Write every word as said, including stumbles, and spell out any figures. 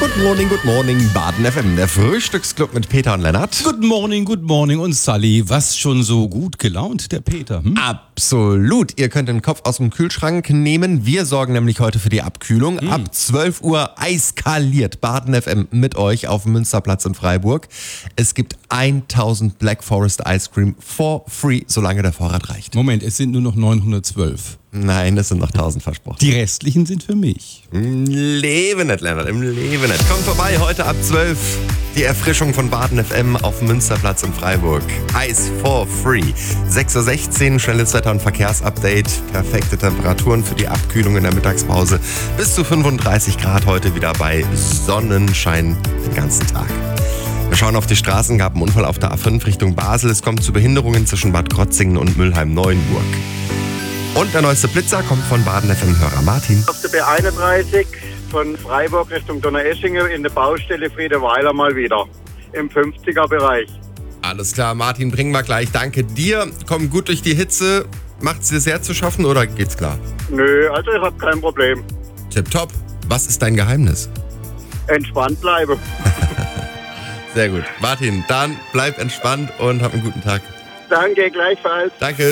Good morning, good morning, Baden F M, der Frühstücksclub mit Peter und Lennart. Good morning, good morning und Sally. Was schon so gut gelaunt, der Peter? Hm? Absolut. Ihr könnt den Kopf aus dem Kühlschrank nehmen. Wir sorgen nämlich heute für die Abkühlung. Hm. Ab zwölf Uhr eiskaliert Baden F M mit euch auf dem Münsterplatz in Freiburg. Es gibt tausend Black Forest Ice Cream for free, solange der Vorrat reicht. Moment, es sind nur noch neunhundertzwölf. Nein, es sind noch tausend versprochen. Die restlichen sind für mich. Im Leben nicht, Lennart, im Leben nicht. Kommt vorbei, heute ab zwölf. Die Erfrischung von Baden F M auf dem Münsterplatz in Freiburg. Eis for free. sechs Uhr sechzehn, schnelles Wetter- und Verkehrsupdate. Perfekte Temperaturen für die Abkühlung in der Mittagspause. Bis zu fünfunddreißig Grad heute wieder bei Sonnenschein den ganzen Tag. Wir schauen auf die Straßen, gab einen Unfall auf der A fünf Richtung Basel. Es kommt zu Behinderungen zwischen Bad Krotzingen und Mülheim-Neuenburg. Und der neueste Blitzer kommt von Baden F M-Hörer Martin. Auf der B einunddreißig von Freiburg Richtung Donaueschingen in der Baustelle Friedeweiler mal wieder im fünfziger-Bereich. Alles klar, Martin, bringen wir gleich. Danke dir. Komm gut durch die Hitze. Macht's dir sehr zu schaffen oder geht's klar? Nö, also ich hab kein Problem. Tipptopp. Was ist dein Geheimnis? Entspannt bleiben. Sehr gut. Martin, dann bleib entspannt und hab einen guten Tag. Danke, gleichfalls. Danke.